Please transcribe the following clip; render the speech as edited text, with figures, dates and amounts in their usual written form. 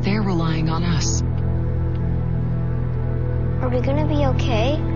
They're relying on us. Are we gonna be okay?